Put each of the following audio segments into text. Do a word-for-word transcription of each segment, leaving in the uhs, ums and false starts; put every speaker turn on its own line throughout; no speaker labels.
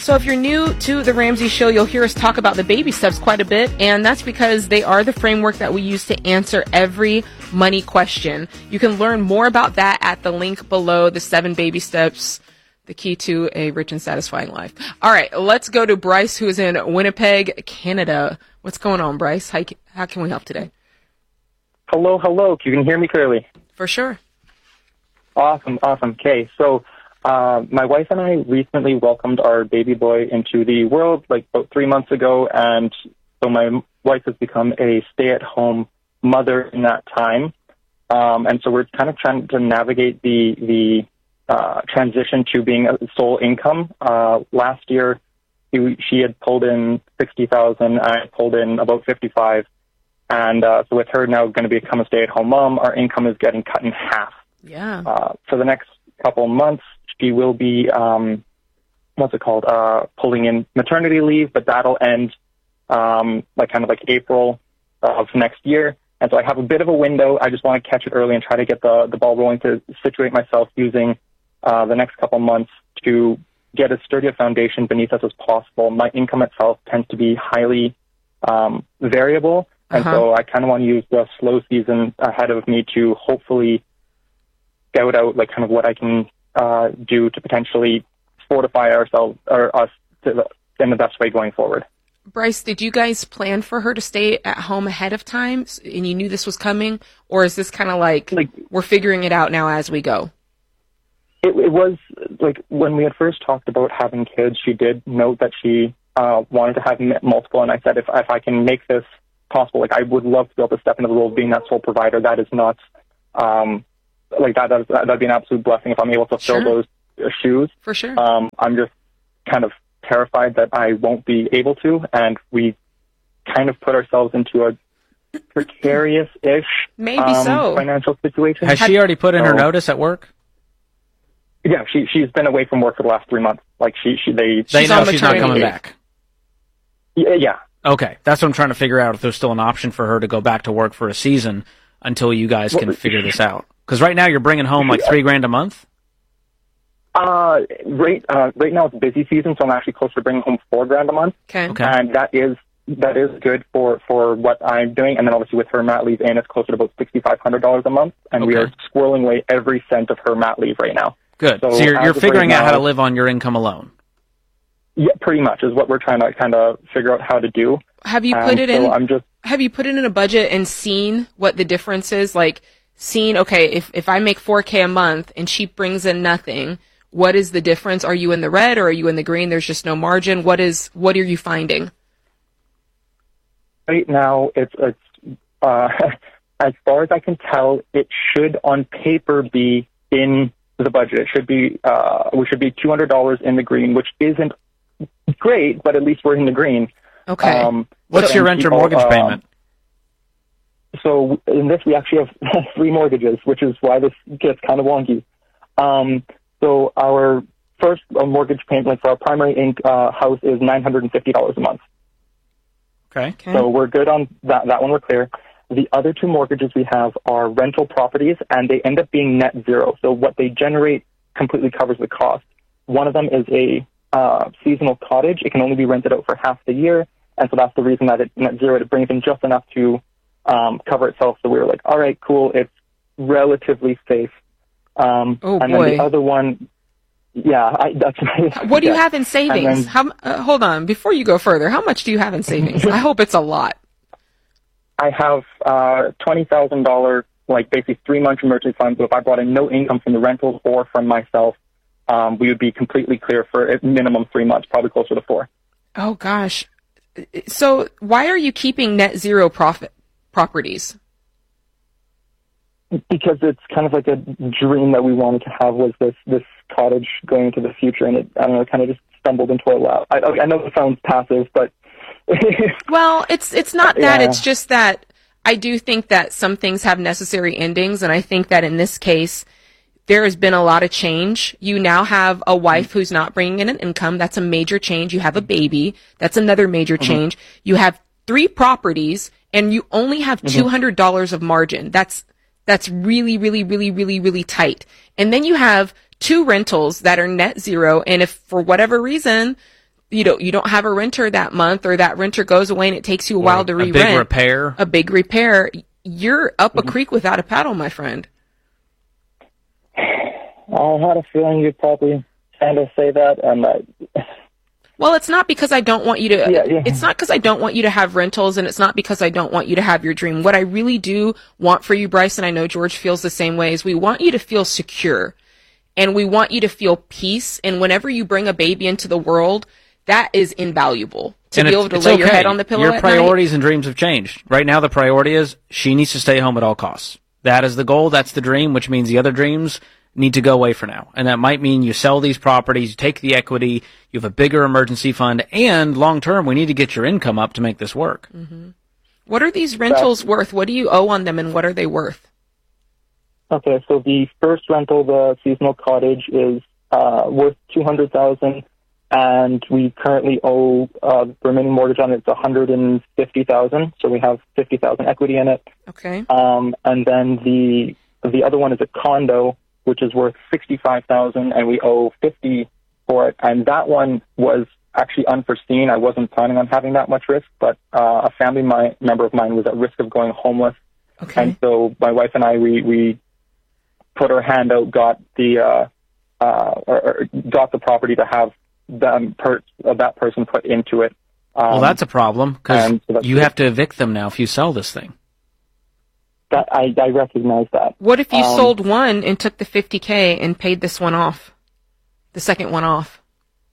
So if you're new to The Ramsey Show, you'll hear us talk about the baby steps quite a bit, and that's because they are the framework that we use to answer every money question. You can learn more about that at the link below, the seven baby steps, the key to a rich and satisfying life. All right, let's go to Bryce, who is in Winnipeg, Canada. What's going on, Bryce? How, how can we help today?
Hello, hello. You can hear me clearly?
For sure.
Awesome, awesome. Okay, so uh, my wife and I recently welcomed our baby boy into the world, like about three months ago, and so my wife has become a stay-at-home mother in that time, um, and so we're kind of trying to navigate the the uh, transition to being a sole income. Uh, last year, he, she had pulled in sixty thousand dollars, I pulled in about fifty-five, and uh, so with her now going to become a stay-at-home mom, our income is getting cut in half.
Yeah.
Uh, for the next couple of months, she will be, um, what's it called, uh, pulling in maternity leave, but that'll end um, like kind of like April of next year. And so I have a bit of a window. I just want to catch it early and try to get the, the ball rolling to situate myself using uh, the next couple of months to get as sturdy a foundation beneath us as possible. My income itself tends to be highly um, variable, and
uh-huh.
so I kind of want to use the slow season ahead of me to hopefully scout out like kind of what I can uh, do to potentially fortify ourselves or us to the, in the best way going forward.
Bryce, did you guys plan for her to stay at home ahead of time and you knew this was coming? Or is this kind of like, like we're figuring it out now as we go?
It, it was like when we had first talked about having kids, she did note that she uh, wanted to have multiple. And I said, if, if I can make this possible, like I would love to be able to step into the role of being that sole provider. That is not, um, like that, that that'd be an absolute blessing if I'm able to fill
sure.
those uh, shoes.
For sure.
Um, I'm just kind of terrified that I won't be able to, and we kind of put ourselves into a precarious-ish
Maybe
um,
so.
financial situation.
Has she already put in her notice at work?
Yeah, she she's been away from work for the last three months. Like she she they
they know she's not coming back.
Yeah, yeah.
Okay, that's what I'm trying to figure out. If there's still an option for her to go back to work for a season until you guys can well, figure this out. Because right now you're bringing home like three grand a month.
Uh, right, uh, right now it's busy season, so I'm actually close to bringing home four grand a month.
Okay.
Okay.
And that is that is good for, for what I'm doing. And then obviously with her mat leave in, it's closer to about sixty-five hundred dollars a month, and
okay.
we are squirreling away every cent of her mat leave right now.
Good. So, so you're, you're figuring right out now, how to live on your income alone.
Yeah, pretty much is what we're trying to kind of figure out how to do.
Have you put
and
it
so
in?
I'm just,
have you put it in a budget and seen what the difference is? Like, seen, okay, if if I make four K a month and she brings in nothing, what is the difference? Are you in the red or are you in the green? There's just no margin. What is what are you finding?
Right now, it's it's uh, as far as I can tell, it should on paper be in the budget. It should be uh, we should be two hundred dollars in the green, which isn't great, but at least we're in the green.
Okay.
Um,
What's your rent or mortgage
um,
payment?
So in this, we actually have three mortgages, which is why this gets kind of wonky. Um, so our first uh, mortgage payment, like for our primary inc, uh, house, is nine hundred fifty dollars a month.
Okay.
okay.
So we're good on that. That one we're clear. The other two mortgages we have are rental properties, and they end up being net zero. So what they generate completely covers the cost. One of them is a uh, seasonal cottage. It can only be rented out for half the year, and so that's the reason that it's net zero. It brings in just enough to um, cover itself. So we were like, all right, cool. It's relatively safe. Um,
oh,
and
boy.
then the other one, yeah, I, that's
what do you
yeah.
have in savings?
Then,
how, uh, hold on, before you go further, how much do you have in savings? I hope it's a lot.
I have uh, twenty thousand dollars, like basically three months emergency fund. So if I brought in no income from the rentals or from myself, um, we would be completely clear for at minimum three months, probably closer to four.
Oh gosh. So why are you keeping net zero profit properties?
Because it's kind of like a dream that we wanted to have, was this this cottage going into the future, and it, I don't know, kind of just stumbled into our lap. I, I know it sounds passive, but
well, it's it's not that.
Yeah.
It's just that I do think that some things have necessary endings, and I think that in this case, there has been a lot of change. You now have a wife who's not bringing in an income. That's a major change. You have a baby. That's another major mm-hmm. change. You have three properties, and you only have mm-hmm. two hundred dollars of margin. That's That's really, really, really, really, really tight. And then you have two rentals that are net zero. And if for whatever reason you know, you don't have a renter that month, or that renter goes away and it takes you a
Or
while to
a
re-rent.
big repair.
A big repair. You're up a creek without a paddle, my friend.
I had a feeling you'd probably kind of say that, and I...
Well, it's not because I don't want you to,
Yeah, yeah.
it's not because I don't want you to have rentals, and it's not because I don't want you to have your dream. What I really do want for you, Bryce, and I know George feels the same way, is we want you to feel secure, and we want you to feel peace. And whenever you bring a baby into the world, that is invaluable. To
And
be
it's-
able to
it's
lay your
okay.
head on the pillow
Your
at
priorities and dreams have changed. Right now, the priority is she needs to stay home at all costs. That is the goal. That's the dream, which means the other dreams need to go away for now. And that might mean you sell these properties, you take the equity, you have a bigger emergency fund, and long term, we need to get your income up to make this work.
night. What are these rentals worth? What do you owe on them, and what are they worth?
Okay, so the first rental, the seasonal cottage, is uh, worth two hundred thousand dollars, and we currently owe uh, the remaining mortgage on it is one hundred fifty thousand dollars, so we have fifty thousand dollars equity in it.
Okay.
Um, and then the the other one is a condo, which is worth sixty-five thousand dollars, and we owe fifty for it. And that one was actually unforeseen. I wasn't planning on having that much risk, but uh, a family my, member of mine was at risk of going homeless.
Okay.
And so my wife and I, we, we put our hand out, got the uh, uh, or, or got the property to have them per, uh, that person put into it. Um,
Well, that's a problem, because
and so that's
you
good.
have to evict them now if you sell this thing.
that I, I recognize that.
What if you
Um,
sold one and took the fifty K and paid this one off? The second one off?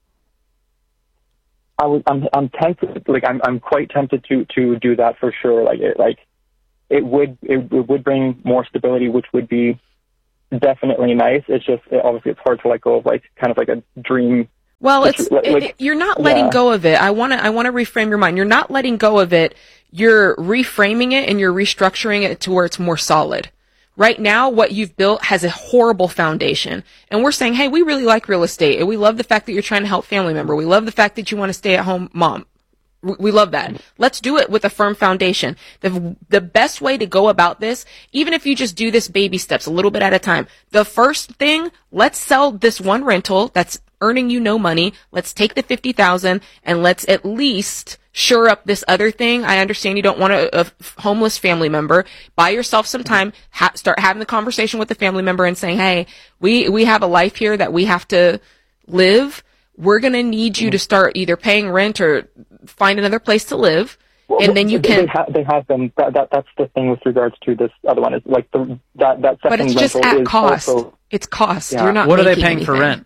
I was, I'm, I'm tempted, like, I'm, I'm quite tempted to, to do that for sure. Like, it, like, it would, it, it would bring more stability, which would be definitely nice. It's just, it, obviously, it's hard to let go of, like, kind of like a dream.
Well,
Which-
it's
like-
it,
like-
it- you're not letting
yeah.
go of it. I want to I want to reframe your mind. You're not letting go of it. You're reframing it and you're restructuring it to where it's more solid. Right now, what you've built has a horrible foundation. And we're saying, hey, we really like real estate, and we love the fact that you're trying to help family member. We love the fact that you want to stay at home mom. We we love that. Let's do it with a firm foundation. The, the best way to go about this, even if you just do this baby steps a little bit at a time, the first thing, let's sell this one rental that's earning you no money. Let's take the fifty thousand and let's at least shore up this other thing. I understand you don't want a, a homeless family member. Buy yourself some time. Ha- start having the conversation with the family member and saying, hey, we, we have a life here that we have to live. We're going to need you to start either paying rent or find another place to live.
Well,
and then you
they,
can,
They, ha- they have them. That, that, that's the thing with regards to this other one. Is like the, that, that second
but it's just
rental
at
is
cost.
also,
It's cost.
Yeah.
You're not
What are they
making
paying for
anything.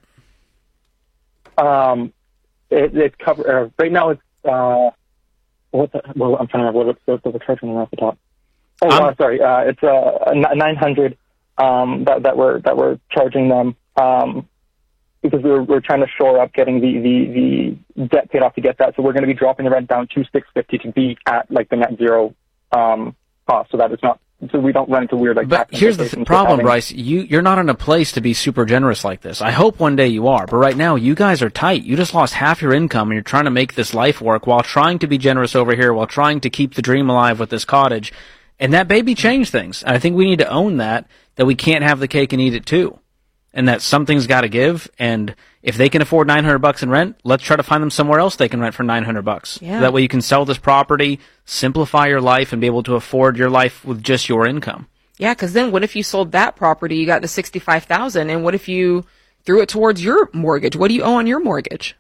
rent?
um, it, it cover, uh, right now it's, uh, what the, well, I'm trying to remember what, what we're charging them off the top. Oh,
Um,
uh, sorry. Uh, it's uh, nine hundred um, that that we're that we're charging them um, because we're we're trying to shore up getting the, the, the debt paid off to get that. So we're going to be dropping the rent down to six fifty to be at like the net zero um, cost, so that it's not so we don't run into weird like.
But
tax
here's the
implications
th-
with
problem,
having-
Bryce. You, you're not in a place to be super generous like this. I hope one day you are, but right now you guys are tight. You just lost half your income and you're trying to make this life work while trying to be generous over here, while trying to keep the dream alive with this cottage. And that baby changed things. I think we need to own that, that we can't have the cake and eat it too. And that something's got to give. And if they can afford nine hundred bucks in rent, let's try to find them somewhere else they can rent for nine hundred bucks.
Yeah.
That way you can sell this property, simplify your life, and be able to afford your life with just your income.
Yeah, because then what if you sold that property, you got the sixty-five thousand, and what if you threw it towards your mortgage? What do you owe on your mortgage?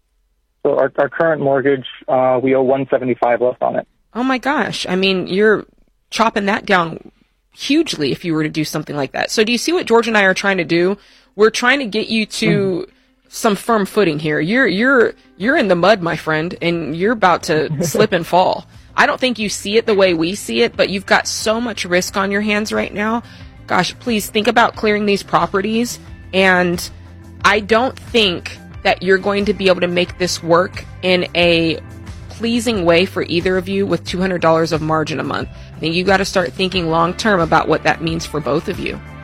So our our current mortgage, uh, we owe one seventy five left on it.
Oh my gosh. I mean, you're chopping that down hugely if you were to do something like that. So do you see what George and I are trying to do? We're trying to get you to some firm footing here. You're you're you're in the mud, my friend, and you're about to slip and fall. I don't think you see it the way we see it, but you've got so much risk on your hands right now. Gosh, please think about clearing these properties. And I don't think that you're going to be able to make this work in a pleasing way for either of you with two hundred dollars of margin a month. I think you got to start thinking long term about what that means for both of you.